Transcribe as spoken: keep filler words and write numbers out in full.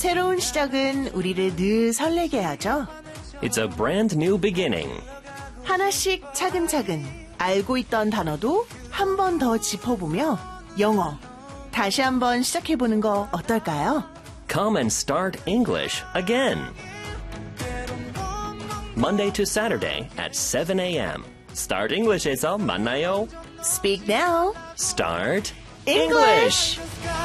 새로운 시작은 우리를 늘 설레게 하죠. It's a brand new beginning. 하나씩 차근차근 알고 있던 단어도 한 번 더 짚어보며 영어 다시 한번 시작해보는 거 어떨까요? Come and start English again. Monday to Saturday at seven a.m. Start English에서 만나요. Speak now. Start English!